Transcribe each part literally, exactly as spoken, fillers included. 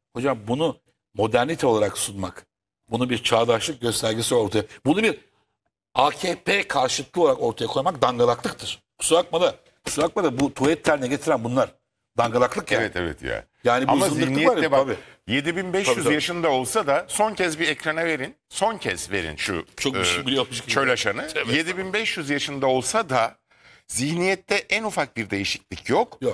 Hocam bunu modernite olarak sunmak, bunu bir çağdaşlık göstergesi ortaya, bunu bir A K P karşıtlığı olarak ortaya koymak dangalaklıktır. Kusura bakma da, kusura bakma da bu tuvalet terine getiren bunlar dangalaklık yani. Evet evet ya. Yani bu Ama zındıklık var zihniyette ya, bak tabii. yedi bin beş Tabii, yüz tabii. yaşında olsa da son kez bir ekrana verin. Son kez verin şu Çok bir şey biliyormuş gibi. çölaşanı. Evet. yedi bin beş yüz yaşında olsa da zihniyette en ufak bir değişiklik yok. Yok.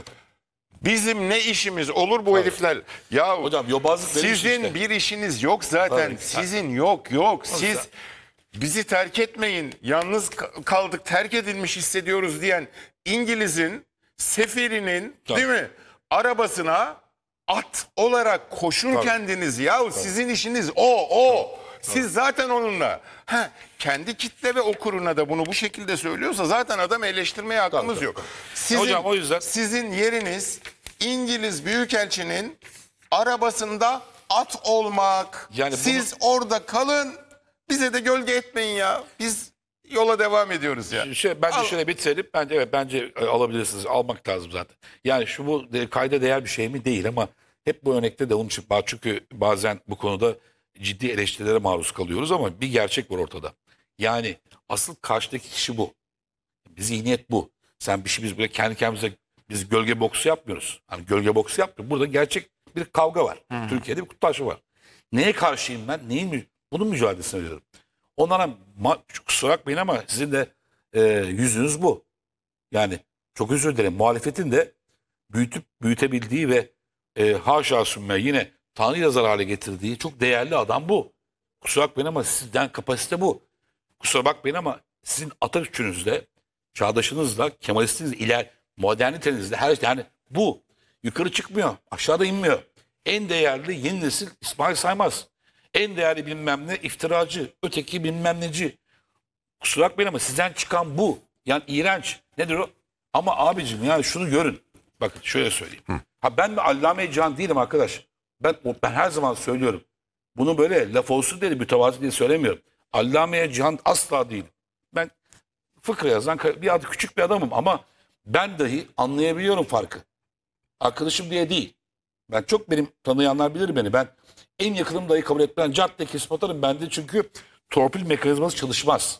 Bizim ne işimiz olur bu herifler? Ya Hocam yobazlık benim sizin işte. bir işiniz yok zaten. Tabii. Sizin yok yok. Siz Nasıl? bizi terk etmeyin. Yalnız ka- kaldık, terk edilmiş hissediyoruz diyen İngiliz'in sefirinin Tabii. değil mi? Arabasına at olarak koşun Tabii. kendiniz. Ya sizin işiniz o o. Siz zaten onunla. Ha, kendi kitle ve okuruna da bunu bu şekilde söylüyorsa zaten adam eleştirmeye hakkımız Tabii, yok. tabii. Sizin, Hocam o yüzden- sizin yeriniz İngiliz Büyükelçinin arabasında at olmak. Yani bunu- Siz orada kalın, bize de gölge etmeyin ya. Biz yola devam ediyoruz ya. Şey, bence Al. şöyle bitirelim. Bence evet bence e, alabilirsiniz. Almak lazım zaten. Yani şu bu de, kayda değer bir şey mi değil ama hep bu örnekte de onun için bak çünkü bazen bu konuda ciddi eleştirilere maruz kalıyoruz ama bir gerçek var ortada. Yani asıl karşıdaki kişi bu. Bir zihniyet bu. Sen bir şey biz böyle kendi kendimize biz gölge boksu yapmıyoruz. Hani gölge boksu yapmıyoruz. Burada gerçek bir kavga var. Türkiye'de bir kutuplaşma var. Neye karşıyım ben? Neyin mü? Bunun mücadelesini veriyorum. Onlara ma- kusura bakmayın ama sizin de e, yüzünüz bu. Yani çok özür dilerim. Muhalefetin de büyütüp büyütebildiği ve e, haşa sümme yine Tanrı yazar hale getirdiği çok değerli adam bu. Kusura bakmayın ama sizden kapasite bu. Kusura bakmayın ama sizin Atatürk'ünüzde, çağdaşınızla, Kemalistiniz, iler, modernitenizde her şey yani bu. Yukarı çıkmıyor, aşağıda inmiyor. En değerli yeni nesil İsmail Saymaz. En değerli bilmem ne iftiracı, öteki bilmem neci. Kusura bakmayın ama sizden çıkan bu. Yani iğrenç. Nedir o? Ama abicim yani şunu görün. Bakın şöyle söyleyeyim. Ha ben de Allame-i Cihan değilim arkadaş. Ben, ben her zaman söylüyorum. Bunu böyle laf olsun diye mütevazi diye söylemiyorum. Allame-i Cihan asla değilim. Ben fıkra yazan bir adı küçük bir adamım ama ben dahi anlayabiliyorum farkı. Arkadaşım diye değil. Ben çok benim tanıyanlar bilir beni. Ben en yakınım dahi kabul etmem. Cadde kesip atarım bende çünkü torpil mekanizması çalışmaz.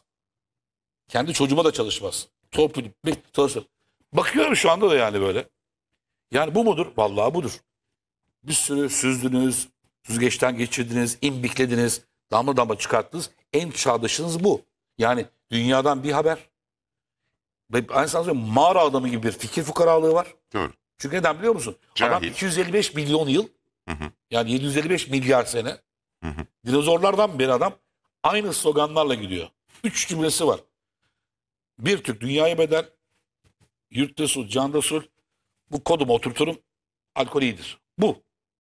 Kendi çocuğuma da çalışmaz. Torpil bir çalışır. Bakıyorum şu anda da yani böyle. Yani bu mudur? Vallahi budur. Bir sürü süzdünüz, süzgeçten geçirdiniz, imbiklediniz, damla damla çıkarttınız. En çağdaşınız bu. Yani dünyadan bir haber. Ve aynı zamanda mağara adamı gibi bir fikir fukaralığı var. Dur. Çünkü neden biliyor musun? Adam Cahil. iki yüz elli beş milyon yıl, yani yedi yüz elli beş milyar sene, Hı hı. dinozorlardan beri adam aynı sloganlarla gidiyor. Üç cümlesi var. Bir Türk dünyaya bedel, yurtta sul, canda sul, bu kodumu oturturum, alkol iyidir. Bu.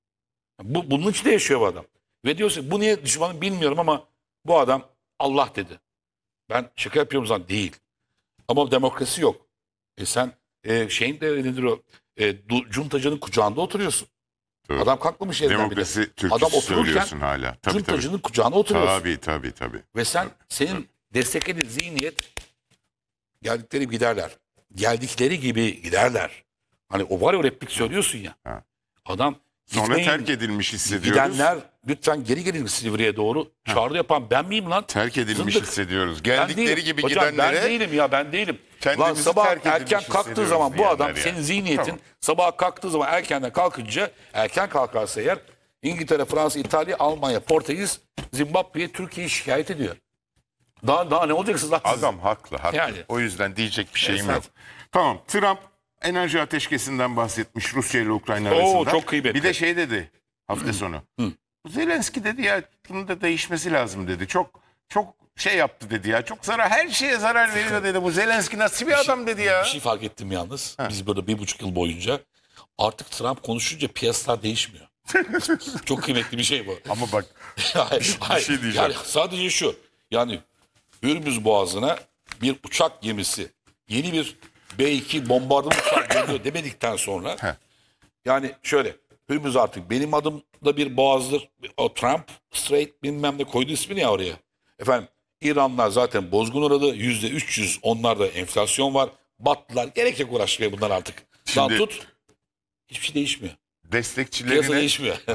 bu. Bunun içinde yaşıyor bu adam. Ve diyorsun bu niye düşmanım bilmiyorum ama bu adam Allah dedi. Ben şaka yapıyorum zaten değil. Ama demokrasi yok. E sen e, şeyin de nedir o? E, du- cuntacının kucağında oturuyorsun. Doğru. Adam kalkmamış yerinden Demokrasi bile. Türkçesi Adam otururken söylüyorsun hala. Tabii tabii. cuntacının kucağına oturuyorsun. Tabii tabii tabii. Ve sen senin desteklediğin zihniyet geldikleri gibi giderler. Geldikleri gibi giderler. Hani o var ya o replik söylüyorsun ya. Ha. Adam Sonra gitmeyin, terk edilmiş hissediyoruz. gidenler lütfen geri gelin Silivri'ye doğru. Çağrı yapan ben miyim lan? Terk edilmiş Zındık. hissediyoruz. Ben Geldikleri değilim. gibi Hocam, gidenlere ben değilim ya ben değilim. Lan kendimizi sabah terk edilmiş erken kalktığı hissediyoruz zaman bu diyenler adam yani. senin zihniyetin Tamam. sabah kalktığı zaman erkenden kalkınca erken kalkarsa eğer İngiltere, Fransa, İtalya, Almanya, Portekiz, Zimbabwe'ye Türkiye'yi şikayet ediyor. Daha daha ne olacaksınız lan siz? adam haklı haklı. Yani. O yüzden diyecek bir şeyim Evet. yok. Tamam, Trump enerji ateşkesinden bahsetmiş Rusya ile Ukrayna Oo, arasında. çok kıymetli. Bir de şey dedi hafta sonu. Bu Zelenski dedi ya bunun da değişmesi lazım dedi. Çok çok şey yaptı dedi ya. Çok zarar her şeye zarar veriyor dedi. Bu Zelenski nasıl bir adam dedi ya. Bir şey fark ettim yalnız. Biz böyle bir buçuk yıl boyunca artık Trump konuşunca piyasalar değişmiyor. Çok kıymetli bir şey bu. Ama bak hayır, hayır. şey diyeceğim. Yani sadece şu. Yani Hürmüz Boğazı'na bir uçak gemisi yeni bir B iki bombardıman uçağı geliyor demedikten sonra Heh. yani şöyle Hürmüz artık benim adımda bir boğazdır. O Trump Strait bilmem ne koydu ismini ya oraya. Efendim İranlar zaten bozgun uğradı. yüzde üç yüz onlarda enflasyon var. Battılar. Gerek yok uğraşmaya bunlar artık. Lan Şimdi- tut. Hiçbir şey değişmiyor. Piyasa destekçilerine değişmiyor.